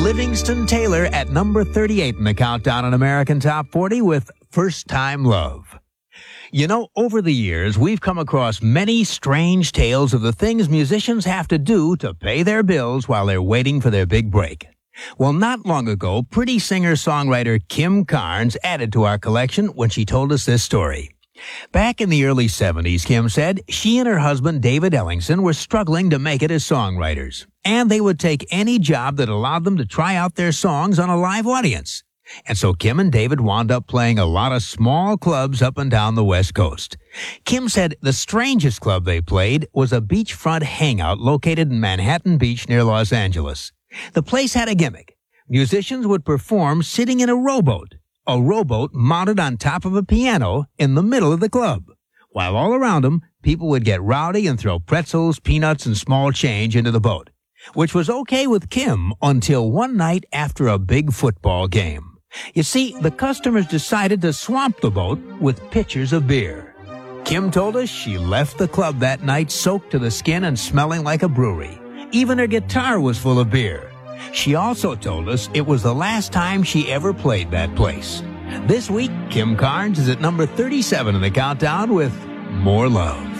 Livingston Taylor at number 38 in the countdown on American Top 40 with First Time Love. You know, over the years, we've come across many strange tales of the things musicians have to do to pay their bills while they're waiting for their big break. Well, not long ago, pretty singer-songwriter Kim Carnes added to our collection when she told us this story. Back in the early 70s, Kim said, she and her husband David Ellingson were struggling to make it as songwriters, and they would take any job that allowed them to try out their songs on a live audience. And so Kim and David wound up playing a lot of small clubs up and down the West Coast. Kim said the strangest club they played was a beachfront hangout located in Manhattan Beach near Los Angeles. The place had a gimmick. Musicians would perform sitting in a rowboat mounted on top of a piano in the middle of the club. While all around them, people would get rowdy and throw pretzels, peanuts, and small change into the boat, which was okay with Kim until one night after a big football game. You see, the customers decided to swamp the boat with pitchers of beer. Kim told us she left the club that night soaked to the skin and smelling like a brewery. Even her guitar was full of beer. She also told us it was the last time she ever played that place. This week, Kim Carnes is at number 37 in the countdown with More Love.